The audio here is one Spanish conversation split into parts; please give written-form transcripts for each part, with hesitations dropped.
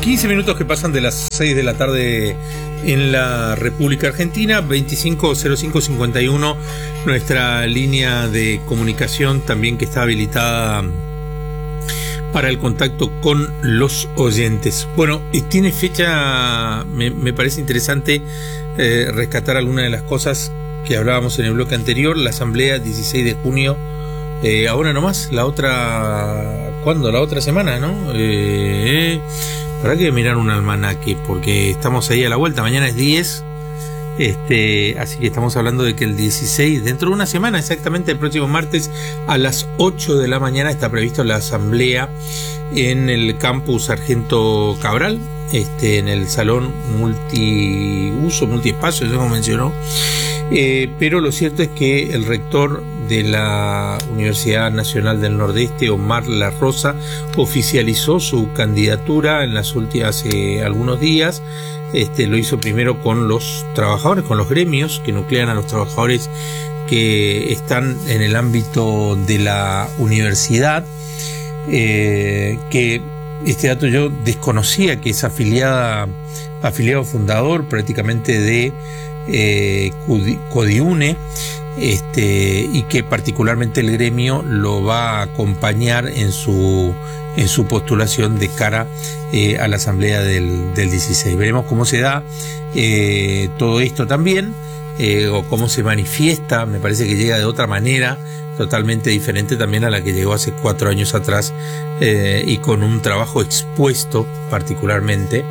15 minutos que pasan de las 6 de la tarde en la República Argentina. 250551, nuestra línea de comunicación también, que está habilitada para el contacto con los oyentes. Bueno, tiene fecha, me parece interesante rescatar algunas de las cosas que hablábamos en el bloque anterior. La asamblea 16 de junio, ahora nomás, la otra, ¿cuándo? La otra semana, ¿no? Habrá que mirar un almanaque, porque estamos ahí a la vuelta. Mañana es 10, así que estamos hablando de que el 16, dentro de una semana exactamente, el próximo martes a las 8 de la mañana está previsto la asamblea en el campus Sargento Cabral, en el salón multiuso, multiespacio, eso como mencionó. Pero lo cierto es que el rector de la Universidad Nacional del Nordeste, Omar La Rosa, oficializó su candidatura en las últimas, hace algunos días. Lo hizo primero con los trabajadores, con los gremios que nuclean a los trabajadores que están en el ámbito de la universidad, que este dato yo desconocía, que es afiliado fundador prácticamente de Codiune, y que particularmente el gremio lo va a acompañar en su postulación de cara a la asamblea del 16. Veremos cómo se da todo esto también, o cómo se manifiesta. Me parece que llega de otra manera, totalmente diferente también a la que llegó hace 4 años atrás, y con un trabajo expuesto particularmente,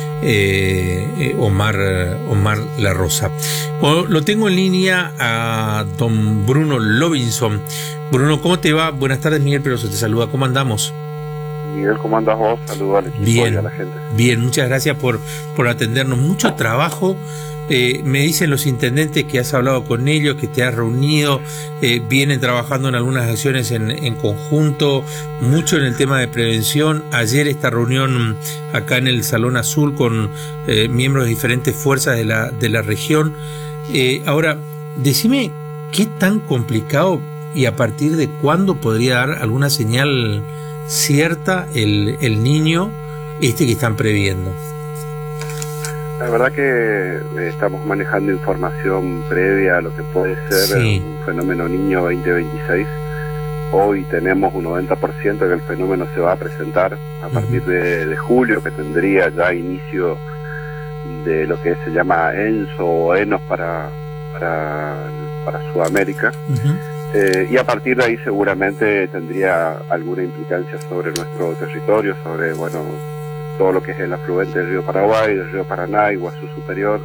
Omar La Rosa. Bueno, lo tengo en línea a don Bruno Lobinson. Bruno, ¿cómo te va? Buenas tardes, Miguel Peroso te saluda. ¿Cómo andamos? Miguel, ¿cómo andas vos? Saludos al equipo y a la gente. Bien, muchas gracias por atendernos. Mucho trabajo. Me dicen los intendentes que has hablado con ellos, que te has reunido, vienen trabajando en algunas acciones en conjunto, mucho en el tema de prevención. Ayer esta reunión acá en el Salón Azul con miembros de diferentes fuerzas de la región. Ahora, decime, ¿qué tan complicado y a partir de cuándo podría dar alguna señal cierta el niño que están previendo? La verdad que estamos manejando información previa a lo que puede ser un fenómeno niño 2026. Hoy tenemos un 90% que el fenómeno se va a presentar a partir de julio, que tendría ya inicio de lo que se llama ENSO o ENOS para Sudamérica. Y a partir de ahí seguramente tendría alguna implicancia sobre nuestro territorio, sobre, todo lo que es el afluente del río Paraguay, del río Paraná, Iguazú Superior,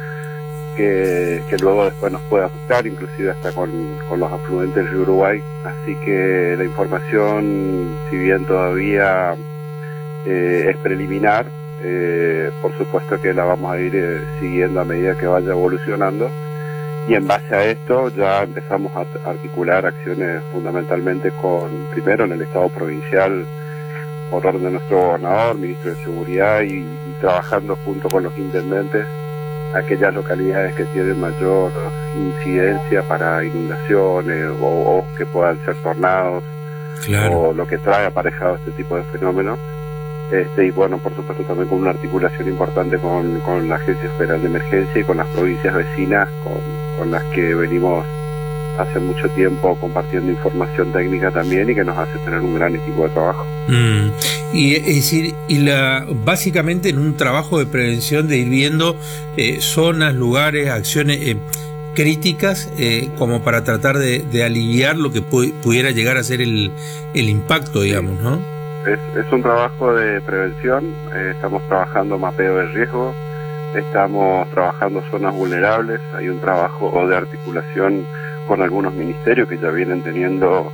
que luego después nos puede afectar, inclusive hasta con los afluentes del río Uruguay. Así que la información, si bien todavía es preliminar, por supuesto que la vamos a ir siguiendo a medida que vaya evolucionando, y en base a esto ya empezamos a articular acciones fundamentalmente primero en el Estado provincial, por orden de nuestro gobernador, ministro de Seguridad, y trabajando junto con los intendentes aquellas localidades que tienen mayor incidencia para inundaciones o que puedan ser tornados, o lo que trae aparejado este tipo de fenómenos. Y por supuesto también con una articulación importante con la Agencia Federal de Emergencia y con las provincias vecinas con las que venimos hace mucho tiempo compartiendo información técnica también, y que nos hace tener un gran equipo de trabajo. Y es decir, básicamente en un trabajo de prevención, de ir viendo zonas, lugares, acciones críticas, como para tratar de aliviar lo que pudiera llegar a ser el impacto, digamos, ¿no? Es un trabajo de prevención. Estamos trabajando mapeo de riesgo, estamos trabajando zonas vulnerables, hay un trabajo de articulación con algunos ministerios que ya vienen teniendo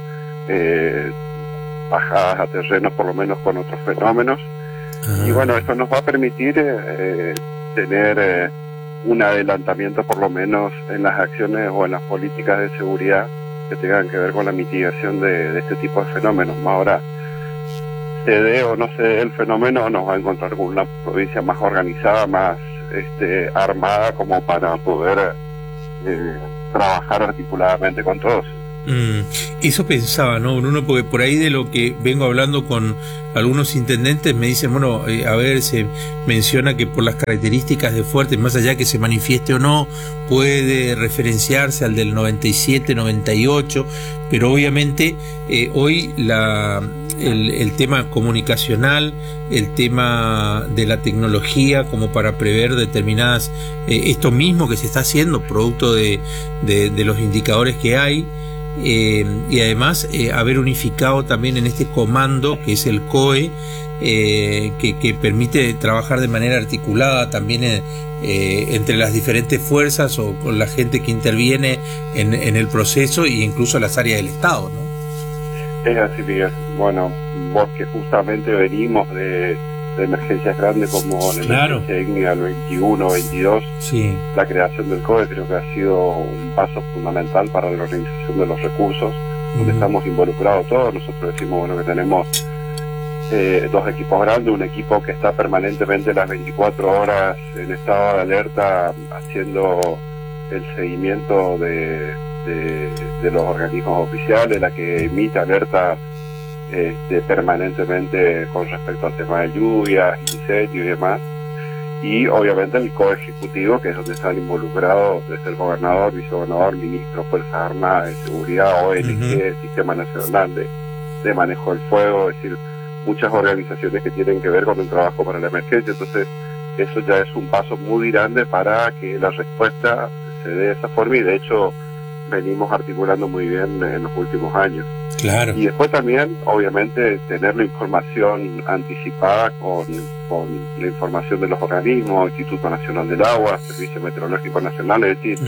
bajadas a terrenos, por lo menos con otros fenómenos. Y esto nos va a permitir tener un adelantamiento, por lo menos en las acciones o en las políticas de seguridad que tengan que ver con la mitigación de este tipo de fenómenos. Ahora, se dé o no se dé el fenómeno, nos va a encontrar con una provincia más organizada, más armada, como para poder trabajar articuladamente con todos. Eso pensaba, ¿no, Bruno? Porque por ahí de lo que vengo hablando con algunos intendentes me dicen, bueno, a ver, se menciona que por las características de Fuertes, más allá que se manifieste o no, puede referenciarse al del 97, 98, pero obviamente hoy el tema comunicacional, el tema de la tecnología como para prever determinadas, esto mismo que se está haciendo producto de los indicadores que hay, y además haber unificado también en este comando que es el COE, que permite trabajar de manera articulada también entre las diferentes fuerzas o con la gente que interviene en el proceso e incluso las áreas del Estado, ¿no? Es así, Miguel. Bueno, vos que justamente venimos de emergencias grandes como la emergencia ígnea del 21, 22, sí. La creación del COE creo que ha sido un paso fundamental para la organización de los recursos, donde estamos involucrados todos. Nosotros decimos, bueno, que tenemos dos equipos grandes, un equipo que está permanentemente las 24 horas en estado de alerta haciendo el seguimiento de los organismos oficiales, la que emite alertas permanentemente con respecto al tema de lluvias, incendios y demás, y obviamente el COE ejecutivo, que es donde están involucrados desde el gobernador, vicegobernador, ministro, Fuerzas Armadas, de Seguridad, ONG, Sistema Nacional de Manejo del Fuego, es decir, muchas organizaciones que tienen que ver con el trabajo para la emergencia. Entonces eso ya es un paso muy grande para que la respuesta se dé de esa forma, y de hecho venimos articulando muy bien en los últimos años. Claro. Y después también, obviamente, tener la información anticipada con la información de los organismos, Instituto Nacional del Agua, Servicio Meteorológico Nacional, es decir,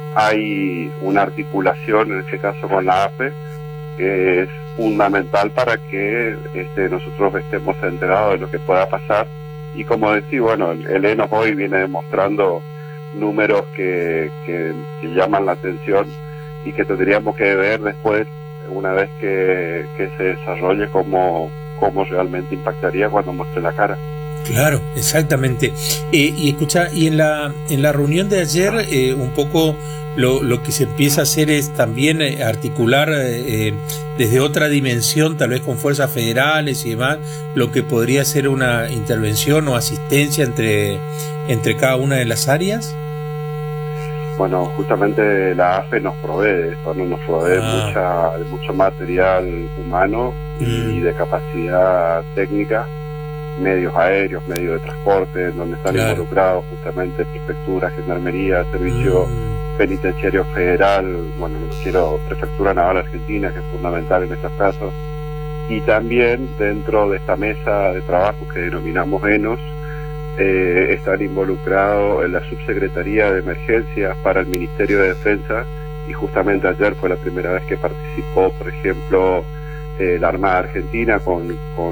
hay una articulación, en este caso con la AFE, que es fundamental para que nosotros estemos enterados de lo que pueda pasar. Y como decía, bueno, el ENOS hoy viene demostrando números que llaman la atención y que tendríamos que ver después, una vez que se desarrolle, cómo realmente impactaría cuando muestre la cara. Claro, exactamente. Y escucha, y en la reunión de ayer, un poco lo que se empieza a hacer es también articular desde otra dimensión, tal vez con fuerzas federales y demás, lo que podría ser una intervención o asistencia entre cada una de las áreas. Bueno, justamente la AFE nos provee de esto, ¿no? Nos provee mucho material humano y de capacidad técnica, medios aéreos, medios de transporte, donde están involucrados justamente prefectura, gendarmería, servicio penitenciario federal, bueno, Prefectura Naval Argentina, que es fundamental en estos casos, y también dentro de esta mesa de trabajo que denominamos ENOS, están involucrados en la Subsecretaría de Emergencias para el Ministerio de Defensa, y justamente ayer fue la primera vez que participó, por ejemplo, la Armada Argentina con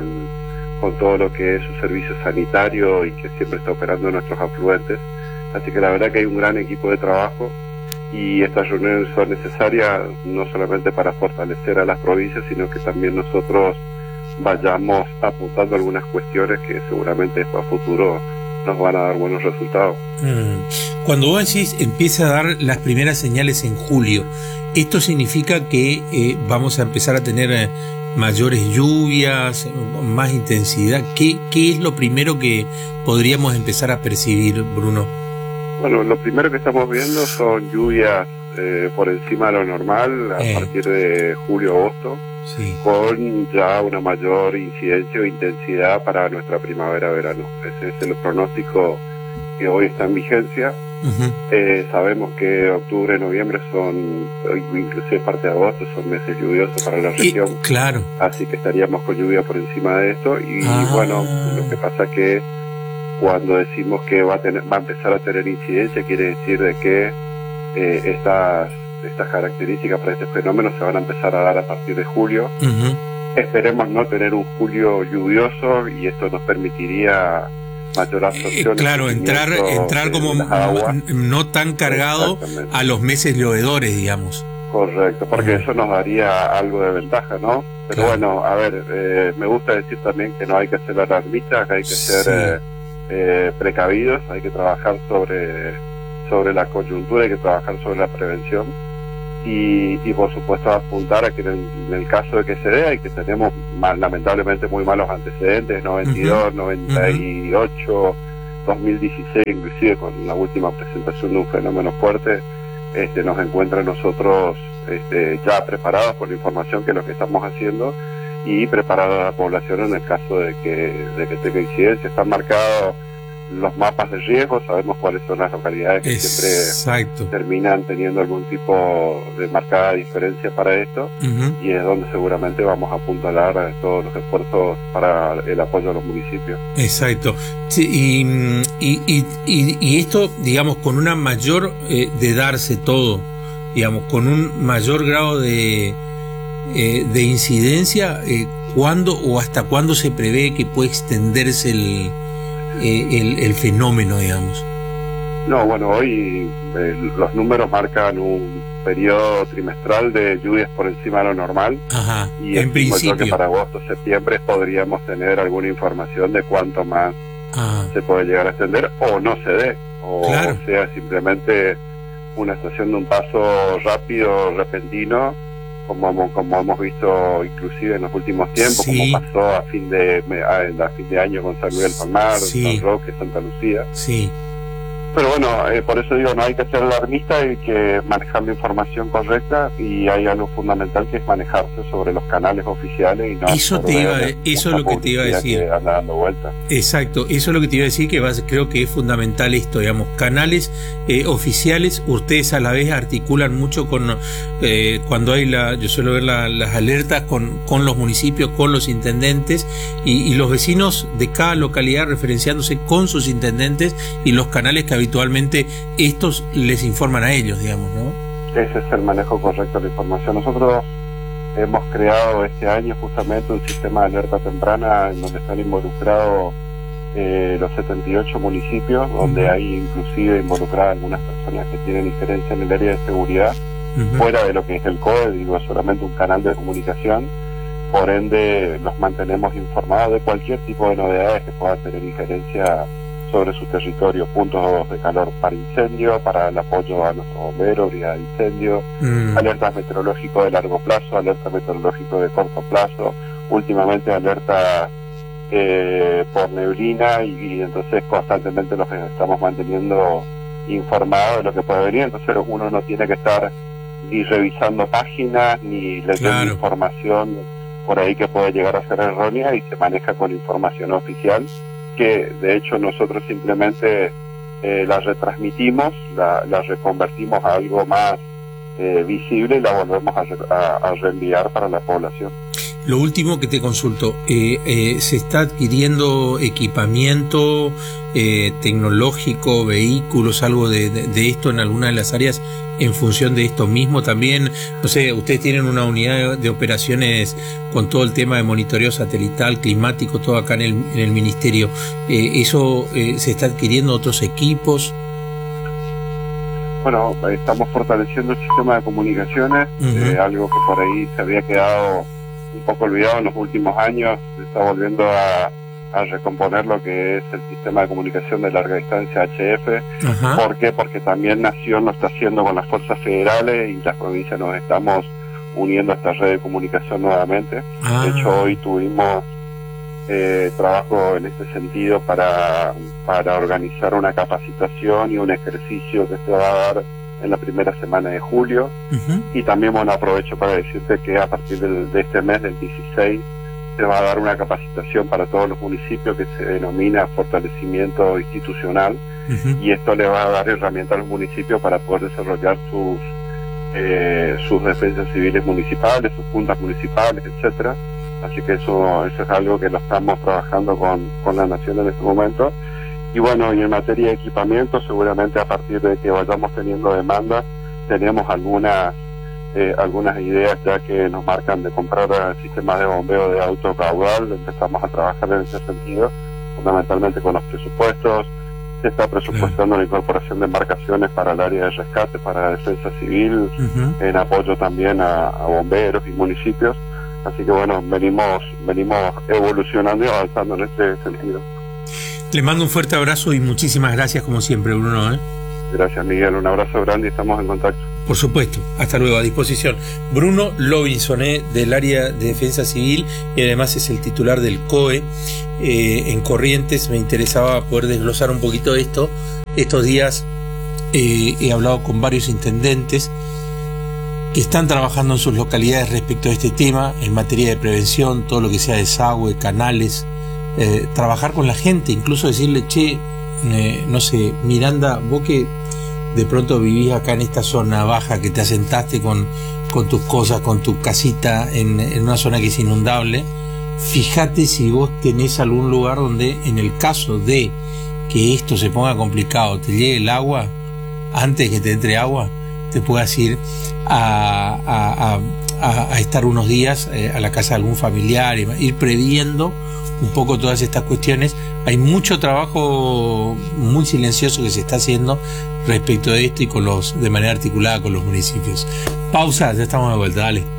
todo lo que es su servicio sanitario y que siempre está operando en nuestros afluentes. Así que la verdad que hay un gran equipo de trabajo, y estas reuniones son necesarias no solamente para fortalecer a las provincias, sino que también nosotros vayamos apuntando algunas cuestiones que seguramente después a futuro nos van a dar buenos resultados. Cuando vos decís empieza a dar las primeras señales en julio, ¿esto significa que vamos a empezar a tener mayores lluvias, más intensidad? ¿Qué es lo primero que podríamos empezar a percibir, Bruno? Bueno, lo primero que estamos viendo son lluvias por encima de lo normal a partir de julio-agosto, con ya una mayor incidencia o intensidad para nuestra primavera-verano. Ese es el pronóstico que hoy está en vigencia. Sabemos que octubre, noviembre inclusive parte de agosto, son meses lluviosos para la región. Claro. Así que estaríamos con lluvia por encima de esto. Y bueno, lo que pasa que cuando decimos que va a empezar a tener incidencia, quiere decir de que estas características para este fenómeno se van a empezar a dar a partir de julio. Esperemos no tener un julio lluvioso, y esto nos permitiría mayor absorción. Claro, entrar como no tan cargado a los meses llovedores, digamos. Correcto, porque eso nos daría algo de ventaja, ¿no? Pero bueno, a ver, me gusta decir también que no hay que hacer la alarmista, que hay que ser precavidos, hay que trabajar sobre la coyuntura, hay que trabajar sobre la prevención, y por supuesto apuntar a que en el caso de que se dé, y que tenemos lamentablemente muy malos antecedentes, 92, 98, 2016 inclusive, con la última presentación de un fenómeno fuerte, nos encuentra a nosotros ya preparados con la información que es lo que estamos haciendo, y preparada a la población en el caso de que tenga incidencia. Están marcados los mapas de riesgo, sabemos cuáles son las localidades que siempre terminan teniendo algún tipo de marcada diferencia para esto, y es donde seguramente vamos a apuntalar todos los esfuerzos para el apoyo a los municipios. Exacto. Sí, y esto, digamos, con una mayor de darse todo, digamos, con un mayor grado de incidencia, ¿cuándo o hasta cuándo se prevé que puede extenderse el fenómeno, digamos? No, bueno, hoy los números marcan un periodo trimestral de lluvias por encima de lo normal. Ajá, y en principio que para agosto, septiembre podríamos tener alguna información de cuánto más se puede llegar a extender, o no se dé, o sea simplemente una estación de un paso rápido, repentino, como hemos visto inclusive en los últimos tiempos, como pasó a fin de año con San Luis del Palmar, San Roque, Santa Lucía. Sí. Pero bueno, por eso digo, no hay que ser alarmista, hay que manejar la información correcta, y hay algo fundamental que es manejarse sobre los canales oficiales y no eso es lo que te iba a decir. Que anda dando vueltas. Exacto, eso es lo que te iba a decir, que creo que es fundamental esto, digamos, canales oficiales. Ustedes a la vez articulan mucho con cuando hay yo suelo ver las alertas con los municipios, con los intendentes y los vecinos de cada localidad referenciándose con sus intendentes y los canales que habitualmente estos les informan a ellos, digamos, ¿no? Ese es el manejo correcto de la información. Nosotros hemos creado este año justamente un sistema de alerta temprana en donde están involucrados los 78 municipios, donde hay inclusive involucradas algunas personas que tienen injerencia en el área de seguridad, fuera de lo que es el COE, digo, es solamente un canal de comunicación. Por ende, los mantenemos informados de cualquier tipo de novedades que puedan tener injerencia sobre su territorio, puntos de calor para incendio, para el apoyo a nuestros bomberos, brigada de incendio, alertas meteorológicos de largo plazo, alertas meteorológicos de corto plazo, últimamente alertas por neblina, y entonces constantemente los estamos manteniendo informados de lo que puede venir. Entonces uno no tiene que estar ni revisando páginas ni leyendo información por ahí que puede llegar a ser errónea, y se maneja con información oficial, que de hecho nosotros simplemente la retransmitimos, la reconvertimos a algo más visible y la volvemos a reenviar para la población. Lo último que te consulto, ¿se está adquiriendo equipamiento tecnológico, vehículos, algo de esto en alguna de las áreas en función de esto mismo también? No sé, ustedes tienen una unidad de operaciones con todo el tema de monitoreo satelital, climático, todo acá en el ministerio. ¿Eso se está adquiriendo otros equipos? Bueno, estamos fortaleciendo el sistema de comunicaciones, algo que por ahí se había quedado un poco olvidado en los últimos años. Se está volviendo a recomponer lo que es el sistema de comunicación de larga distancia HF. ¿Por qué? Porque también Nación lo está haciendo con las fuerzas federales, y las provincias nos estamos uniendo a esta red de comunicación nuevamente. De hecho, hoy tuvimos trabajo en este sentido para organizar una capacitación y un ejercicio que se va a dar en la primera semana de julio. Y también, bueno, aprovecho para decirte que a partir de este mes, del 16, se va a dar una capacitación para todos los municipios que se denomina fortalecimiento institucional, y esto le va a dar herramientas a los municipios para poder desarrollar sus defensas civiles municipales, sus juntas municipales, etcétera. Así que eso es algo que lo estamos trabajando con la Nación en este momento. Y bueno, y en materia de equipamiento, seguramente a partir de que vayamos teniendo demandas, tenemos algunas ideas ya que nos marcan de comprar sistemas de bombeo de alto caudal. Empezamos a trabajar en ese sentido, fundamentalmente con los presupuestos. Se está presupuestando la incorporación de embarcaciones para el área de rescate, para la defensa civil, en apoyo también a bomberos y municipios. Así que bueno, venimos evolucionando y avanzando en este sentido. Le mando un fuerte abrazo y muchísimas gracias como siempre, Bruno. Gracias, Miguel, un abrazo grande y estamos en contacto. Por supuesto, hasta luego, a disposición. Bruno Lobinsoné, del área de defensa civil, y además es el titular del COE en Corrientes. Me interesaba poder desglosar un poquito esto. Estos días he hablado con varios intendentes que están trabajando en sus localidades respecto a este tema, en materia de prevención, todo lo que sea desagüe, canales, trabajar con la gente, incluso decirle, che, no sé, Miranda, vos que de pronto vivís acá en esta zona baja, que te asentaste con tus cosas, con tu casita en una zona que es inundable, fíjate si vos tenés algún lugar donde, en el caso de que esto se ponga complicado, te llegue el agua, antes que te entre agua, te puedas ir a estar unos días a la casa de algún familiar, ir previendo un poco todas estas cuestiones. Hay mucho trabajo muy silencioso que se está haciendo respecto de esto y de manera articulada con los municipios. Pausa, ya estamos de vuelta, dale.